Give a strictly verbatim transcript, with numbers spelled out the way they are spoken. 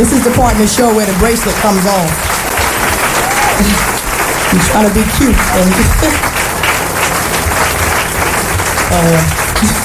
This is the part in the show where the bracelet comes off. I'm trying to be cute. And uh,